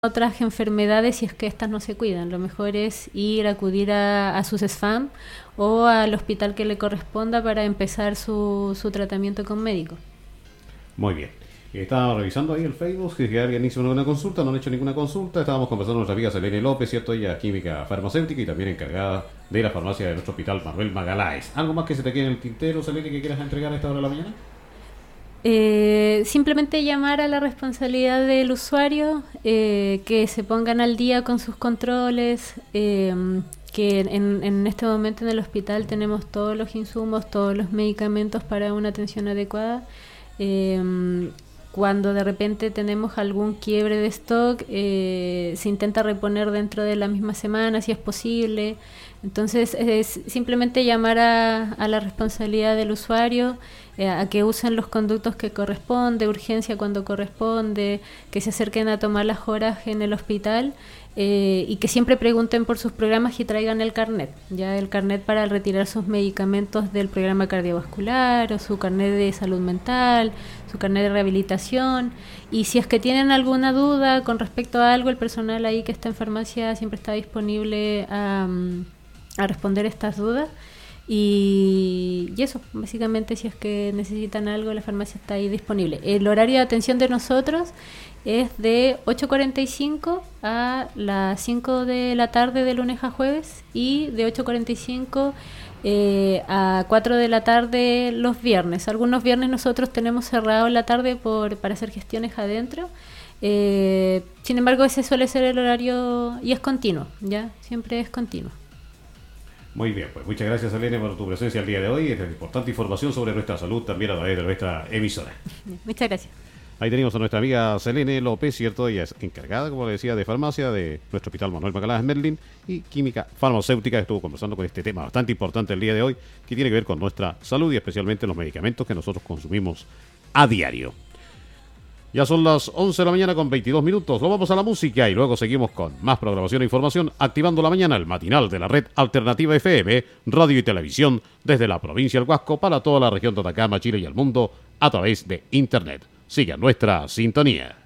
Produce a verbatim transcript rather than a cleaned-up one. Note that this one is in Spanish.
otras enfermedades si es que estas no se cuidan. Lo mejor es ir a acudir a, a sus S F A M o al hospital que le corresponda para empezar su, su tratamiento con médico. Muy bien. Estaba revisando ahí el Facebook, si alguien hizo una consulta, no han hecho ninguna consulta. Estábamos conversando con nuestra amiga Selene López, ¿cierto? Ella es química farmacéutica y también encargada de la farmacia de nuestro hospital Manuel Magaláes. ¿Algo más que se te quede en el tintero, Selene, que quieras entregar a esta hora de la mañana? Eh, simplemente llamar a la responsabilidad del usuario, eh, que se pongan al día con sus controles, eh, que en, en este momento en el hospital tenemos todos los insumos, todos los medicamentos para una atención adecuada. Eh, cuando de repente tenemos algún quiebre de stock, eh, se intenta reponer dentro de la misma semana si es posible. Entonces es simplemente llamar a, a la responsabilidad del usuario, eh, a que usen los conductos que corresponde, urgencia cuando corresponde, que se acerquen a tomar las horas en el hospital, eh, y que siempre pregunten por sus programas y traigan el carnet, ya el carnet para retirar sus medicamentos del programa cardiovascular o su carnet de salud mental, su carnet de rehabilitación. Y si es que tienen alguna duda con respecto a algo, el personal ahí que está en farmacia siempre está disponible a, a responder estas dudas. Y, y eso, básicamente, si es que necesitan algo, la farmacia está ahí disponible. El horario de atención de nosotros es de ocho cuarenta y cinco a las cinco de la tarde de lunes a jueves y de ocho cuarenta y cinco eh, a cuatro de la tarde los viernes. Algunos viernes nosotros tenemos cerrado la tarde por para hacer gestiones adentro. Eh, sin embargo, ese suele ser el horario y es continuo, ¿ya? Siempre es continuo. Muy bien, pues muchas gracias, Selene, por tu presencia el día de hoy. Esta importante información sobre nuestra salud también a través de nuestra emisora. Muchas gracias. Ahí tenemos a nuestra amiga Selene López, ¿cierto? Ella es encargada, como le decía, de farmacia de nuestro hospital Manuel Magaláes Merlin y química farmacéutica. Estuvo conversando con este tema bastante importante el día de hoy, que tiene que ver con nuestra salud y especialmente los medicamentos que nosotros consumimos a diario. Ya son las once de la mañana con veintidós minutos. Nos vamos a la música y luego seguimos con más programación e información, activando la mañana, el matinal de la red Alternativa F M, radio y televisión desde la provincia del Huasco para toda la región de Atacama, Chile y el mundo a través de Internet. Siga nuestra sintonía.